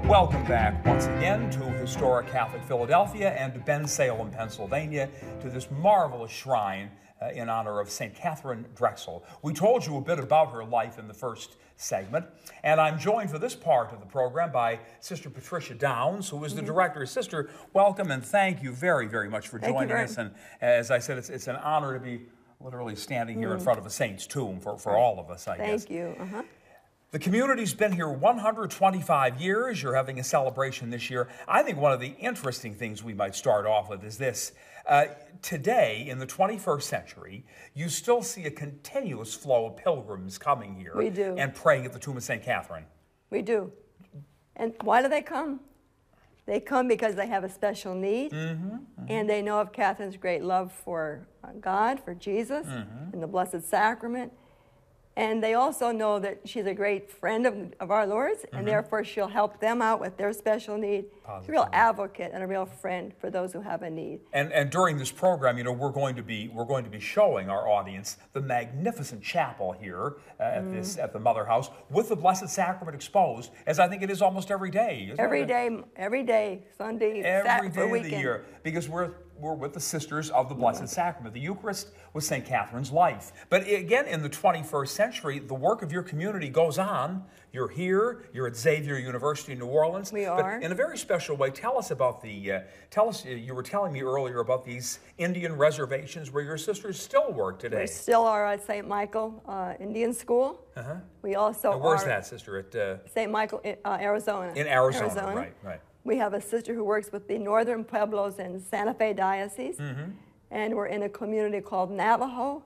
Welcome back once again to historic Catholic Philadelphia and to Bensalem, Pennsylvania, to this marvelous shrine in honor of St. Catherine Drexel. We told you a bit about her life in the first segment, and I'm joined for this part of the program by Sister Patricia Downs, who is the director. Sister, welcome and thank you very, very much for joining us. And as I said, it's an honor to be literally standing here in front of a saint's tomb for all of us, I guess. Thank you. The community's been here 125 years. You're having a celebration this year. I think one of the interesting things we might start off with is this. Today, in the 21st century, you still see a continuous flow of pilgrims coming here. We do. And praying at the tomb of St. Catherine. We do. And why do they come? They come because they have a special need, and they know of Catherine's great love for God, for Jesus, and the Blessed Sacrament. And they also know that she's a great friend of our Lord's, and therefore she'll help them out with their special need. She's a real advocate and a real friend for those who have a need. And during this program, you know, we're going to be showing our audience the magnificent chapel here at the Mother House with the Blessed Sacrament exposed, as I think it is almost every day. Every day, Sunday, every day weekend. of the year, because we're with the Sisters of the Blessed Sacrament. The Eucharist was St. Catherine's life. But again, in the 21st century, the work of your community goes on. You're here. You're at Xavier University in New Orleans. We are. But in a very special way, tell us about you were telling me earlier about these Indian reservations where your sisters still work today. We still are at St. Michael Indian School. We also and where's that, sister? At St. Michael, Arizona. In Arizona, right. We have a sister who works with the Northern Pueblos in Santa Fe Diocese, and we're in a community called Navajo,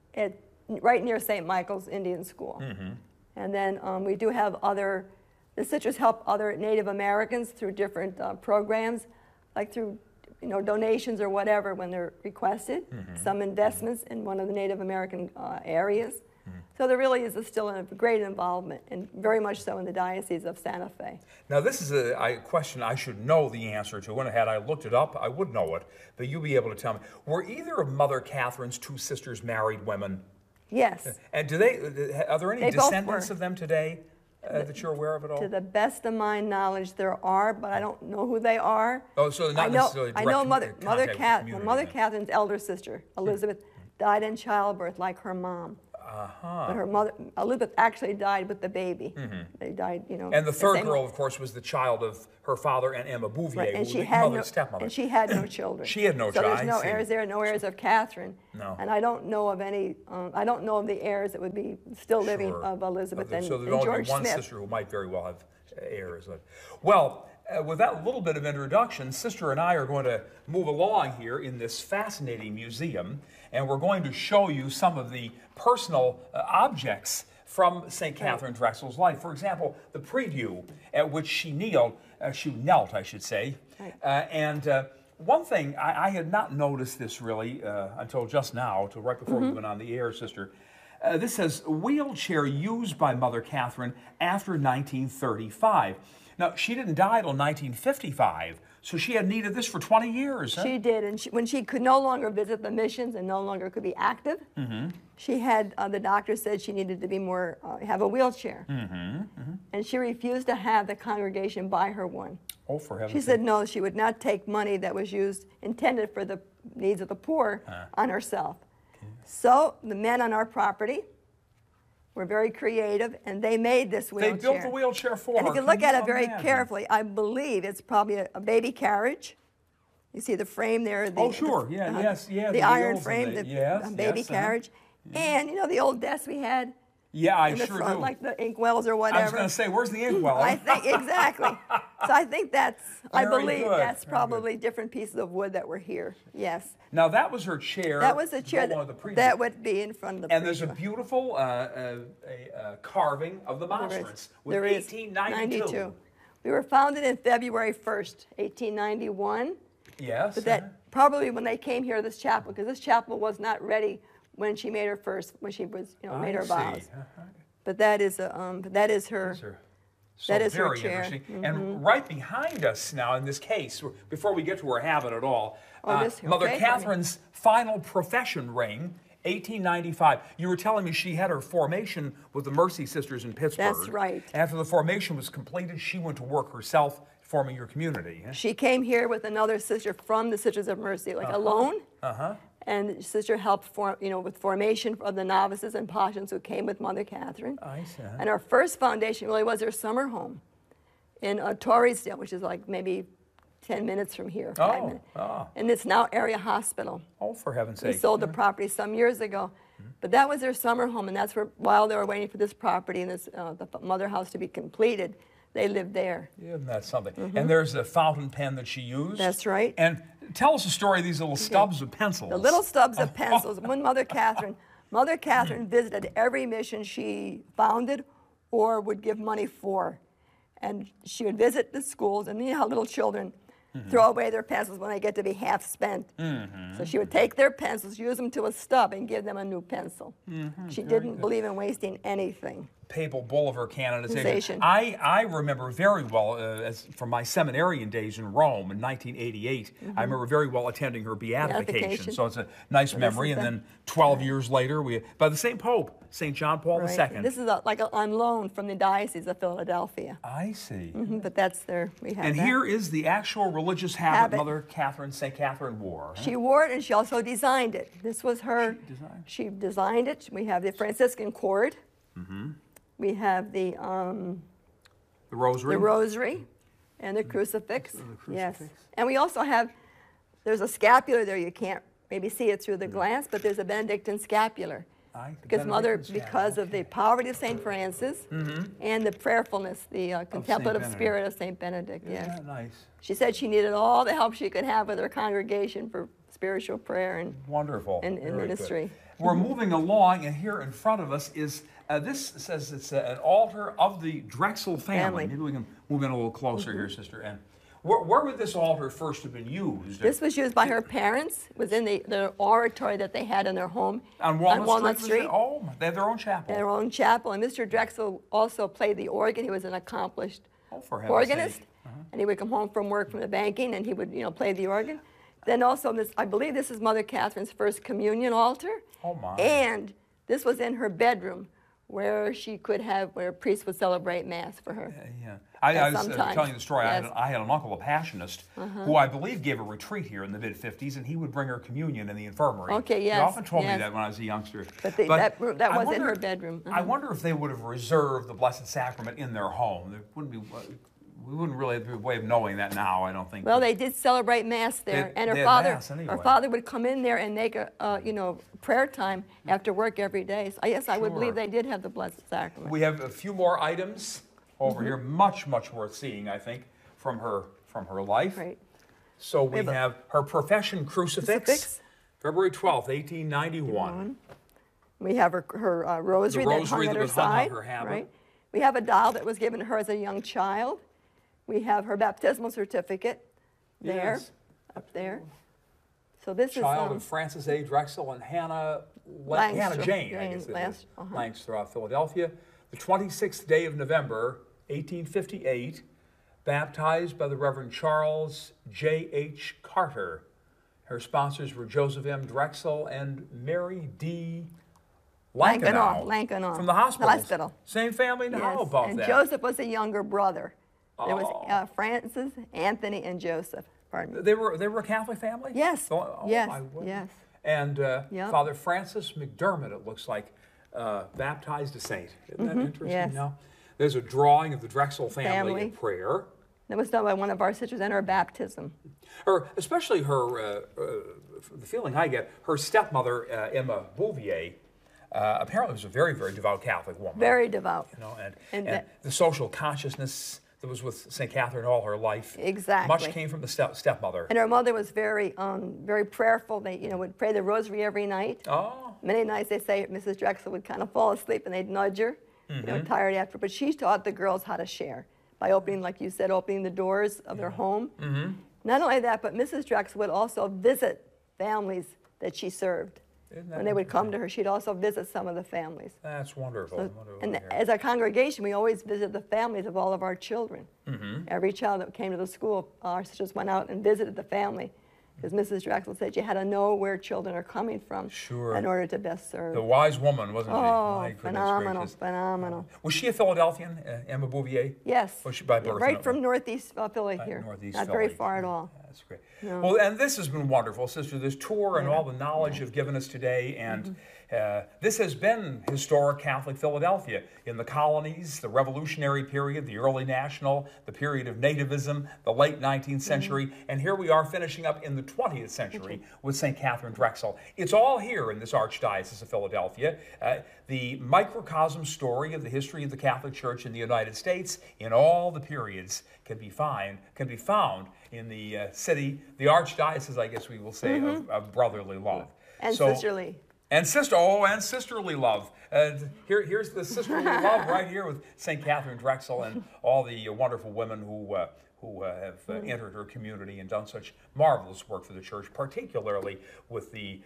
right near St. Michael's Indian School. And then we do have the sisters help other Native Americans through different programs, like through donations or whatever when they're requested, some investments in one of the Native American areas. So there really is still a great involvement, and very much so in the Diocese of Santa Fe. Now, this is a question I should know the answer to, and had I looked it up, I would know it, but you'll be able to tell me. Were either of Mother Catherine's two sisters married women? Yes. And are there any descendants of them today that you're aware of at all? To the best of my knowledge, there are, but I don't know who they are. Oh, so not necessarily direct I know Mother Catherine's elder sister, Elizabeth, died in childbirth like her mom. But her mother, Elizabeth, actually died with the baby. They died, And the third girl, of course, was the child of her father and Emma Bouvier, and who was mother's stepmother. And she had no children. She had no children. So there's no heirs there, no heirs of Catherine. No. And I don't know of any. I don't know of the heirs that would be still living of Elizabeth and George Smith. So there's only one sister who might very well have heirs. Well. With that little bit of introduction, Sister and I are going to move along here in this fascinating museum, and we're going to show you some of the personal objects from St. Catherine Drexel's life. For example, the preview at which she knelt, I should say. And one thing, I had not noticed this really until just now, until right before we went on the air, Sister. This says, wheelchair used by Mother Catherine after 1935. Now, she didn't die till 1955, so she had needed this for 20 years. Huh? She did, and when she could no longer visit the missions and no longer could be active, she had, the doctor said she needed to be more, have a wheelchair. And she refused to have the congregation buy her one. Oh, for heaven's sake. She said no, she would not take money that was intended for the needs of the poor on herself. So the men on our property were very creative, and they made this wheelchair. They built the wheelchair for her. And if you look at it very carefully, I believe it's probably a baby carriage. You see the frame there. Oh, sure. The iron frame, the baby carriage. And, the old desk we had. Yeah, I in the sure front, do. like the inkwells or whatever. I was going to say, where's the inkwell? I think, exactly. So I think I believe that's probably different pieces of wood that were here. Yes. Now, that was her chair. That was the chair that would be in front of the And there's a beautiful carving of the monstrance with 1892. We were founded in February 1st, 1891. Yes. But that probably when they came here to this chapel, because this chapel was not ready when she made made her vows. But that is her. So that is her very chair. Interesting. And right behind us now in this case, before we get to her habit at all, Mother Catherine's final profession ring, 1895. You were telling me she had her formation with the Mercy Sisters in Pittsburgh. That's right. After the formation was completed, she went to work herself forming your community. She came here with another sister from the Sisters of Mercy, like alone. And sister helped with formation of the novices and Pashtuns who came with Mother Catherine. I see. And our first foundation really was her summer home in Torreysdale, which is like maybe 10 minutes from here, 5 minutes. And it's now Area Hospital. Oh, for heaven's sake. We sold the property some years ago. But that was their summer home, and that's where, while they were waiting for this property and this, the mother house to be completed, they lived there. Yeah, that's something. And there's a fountain pen that she used. That's right. And tell us the story of these little stubs of pencils. The little stubs of pencils. When Mother Catherine visited every mission she founded or would give money for. And she would visit the schools, and you know how little children throw away their pencils when they get to be half spent. So she would take their pencils, use them to a stub, and give them a new pencil. She didn't believe in wasting anything. Papal bull of her canonization. I remember very well, from my seminarian days in Rome in 1988, I remember very well attending her beatification. So it's a nice memory. And then 12 years later, by the same Pope, St. John Paul II. This is on loan from the Diocese of Philadelphia. I see. But that's there. We have and that. Here is the actual religious habit Mother Catherine, St. Catherine wore. She wore it, and she also designed it. This was her. She designed it. We have the Franciscan cord. We have the rosary. The rosary and the crucifix. Yes. And we also have, there's a scapular there. You can't maybe see it through the glass, but there's a Benedictine scapular. Because of the poverty of St. Francis and the prayerfulness, the contemplative spirit of St. Benedict. Isn't that nice? She said she needed all the help she could have with her congregation for spiritual prayer and wonderful and ministry. We're moving along, and here in front of us is this says it's an altar of the Drexel family. Maybe we can move in a little closer here, Sister. And where would this altar first have been used? This was used by her parents. It was in the oratory that they had in their home on Walnut Street. Oh, they have their own chapel. Their own chapel. And Mr. Drexel also played the organ. He was an accomplished organist. And he would come home from work from the banking, and he would, play the organ. Then also, I believe this is Mother Catherine's first communion altar. Oh, my. And this was in her bedroom, where a priest would celebrate Mass for her. I was telling you the story. Yes. I had an uncle, a Passionist, who I believe gave a retreat here in the mid-50s, and he would bring her communion in the infirmary. Okay, yes. He often told me that when I was a youngster. But that was in her bedroom. I wonder if they would have reserved the Blessed Sacrament in their home. There wouldn't be... We wouldn't really have a way of knowing that now, I don't think. Well, they did celebrate Mass there, and her father would come in there and make a prayer time after work every day. So yes, I would believe they did have the Blessed Sacrament. We have a few more items over here, much worth seeing, I think, from her life. Right. So we have her profession crucifix, February 12th, 1891. We have her rosary, that hung at her side. Right. We have a doll that was given to her as a young child. We have her baptismal certificate there, up there. So this Child of Francis A. Drexel and Hannah Jane, I guess it is, Langstroth, Philadelphia. The 26th day of November, 1858, baptized by the Reverend Charles J.H. Carter. Her sponsors were Joseph M. Drexel and Mary D. Lankenow. From the hospital. Same family now? How about that? And Joseph was a younger brother. There was Francis, Anthony, and Joseph. Pardon me. They were a Catholic family? Yes. Yes. And Father Francis McDermott, it looks like, baptized a saint. Isn't that interesting? Yes. Now, there's a drawing of the Drexel family in prayer. That was done by one of our sisters in her baptism. Especially the feeling I get, her stepmother, Emma Bouvier, apparently was a very, very devout Catholic woman. Very devout. And the social consciousness that was with St. Catherine all her life. Exactly. Much came from the stepmother. And her mother was very prayerful. They, would pray the rosary every night. Many nights they say Mrs. Drexel would kind of fall asleep and they'd nudge her, tired after. But she taught the girls how to share by opening, like you said, opening the doors of their home. Not only that, but Mrs. Drexel would also visit families that she served. When they would come to her, she'd also visit some of the families. That's wonderful. And as a congregation, we always visit the families of all of our children. Every child that came to the school, our sisters went out and visited the family because Mrs. Drexel said you had to know where children are coming from Sure. in order to best serve. The wise woman, wasn't she? Oh, My goodness phenomenal, gracious. phenomenal. Was she a Philadelphian, Emma Bouvier? Yes, Was she by birth? right from Northeast Philly here. Northeast Not Philly. very far at all. That's great. No. Well, and this has been wonderful, Sister, this tour and all the knowledge you've given us today. And this has been historic Catholic Philadelphia in the colonies, the Revolutionary period, the early National, the period of nativism, the late 19th century, and here we are finishing up in the 20th century with St. Catherine Drexel. It's all here in this Archdiocese of Philadelphia. The microcosm story of the history of the Catholic Church in the United States in all the periods can be found in the city, the Archdiocese, I guess we will say, of brotherly love. And sisterly. And sisterly love. Here's the sisterly love right here with St. Catherine Drexel and all the wonderful women who have entered her community and done such marvelous work for the church, particularly with the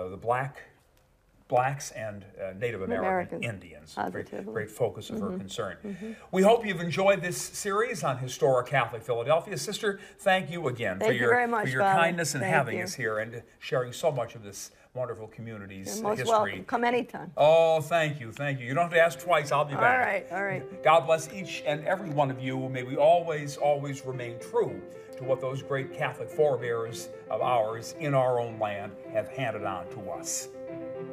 blacks and Native American Indians. Great focus of her concern. We hope you've enjoyed this series on historic Catholic Philadelphia. Sister, thank you again for your kindness in having us here and sharing so much of this wonderful community's You're most history. welcome. Come anytime. Oh, thank you, thank you. You don't have to ask twice, I'll be back. All right. God bless each and every one of you. May we always remain true to what those great Catholic forebears of ours in our own land have handed on to us.